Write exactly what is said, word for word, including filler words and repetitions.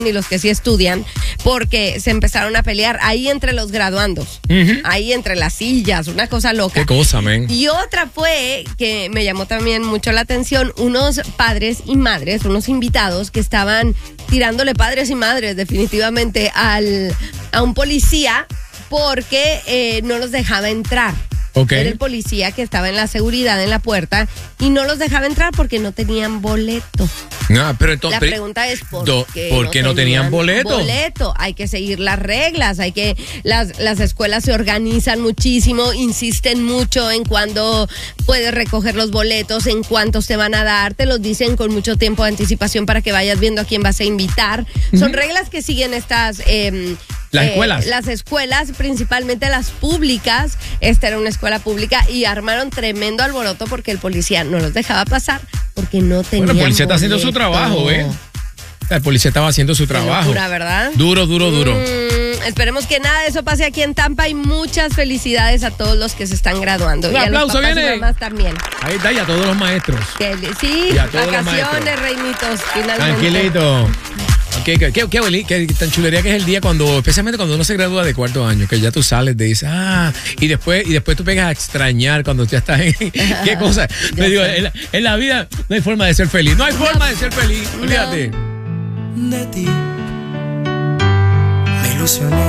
y los que sí estudian, porque se empezaron a pelear ahí entre los graduandos, uh-huh. ahí entre las sillas, una cosa loca. Qué cosa, men. Y otra fue, que me llamó también mucho la atención, unos padres y madres, unos invitados que estaban tirándole padres y madres definitivamente al, a un policía porque eh, no los dejaba entrar. Okay. Era el policía que estaba en la seguridad en la puerta y no los dejaba entrar porque no tenían boleto. No, pero entonces, la pregunta es ¿por do, qué ¿por qué no, no tenían, tenían boleto? Boleto, hay que seguir las reglas, hay que las las escuelas se organizan muchísimo, insisten mucho en cuándo puedes recoger los boletos, en cuántos te van a dar, te los dicen con mucho tiempo de anticipación para que vayas viendo a quién vas a invitar. Uh-huh. Son reglas que siguen estas eh, Las eh, escuelas. Las escuelas, principalmente las públicas. Esta era una escuela pública y armaron tremendo alboroto porque el policía no los dejaba pasar porque no tenía Bueno, el policía boleto. está haciendo su trabajo, ¿eh? El policía estaba haciendo su trabajo. Locura, ¿verdad? Duro, duro, duro. Mm, esperemos que nada de eso pase aquí en Tampa y muchas felicidades a todos los que se están graduando. Un y aplauso, a los papás viene. Y mamás también. Ahí está, y a todos los maestros. Que, sí, y a todos vacaciones, reinitos, finalmente. Tranquilito. Qué, qué, qué, qué, qué tan chulería que es el día cuando, especialmente cuando uno se gradúa de cuarto año, que ya tú sales, te dices, ah, y después, y después tú pegas a extrañar cuando ya estás en, qué cosa. Te digo, en la, en la vida no hay forma de ser feliz, no hay forma no. de ser feliz, olvídate. De ti me ilusioné.